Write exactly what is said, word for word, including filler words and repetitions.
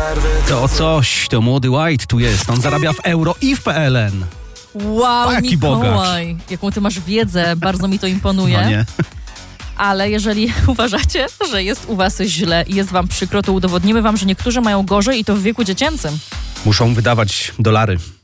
To coś, to młody White tu jest. On zarabia w euro i w P L N. Wow, Jaki Mikołaj, jaką ty masz wiedzę, bardzo mi to imponuje. No nie. Ale jeżeli uważacie, że jest u was źle i jest wam przykro, to udowodnimy wam, że niektórzy mają gorzej i to w wieku dziecięcym. Muszą wydawać dolary.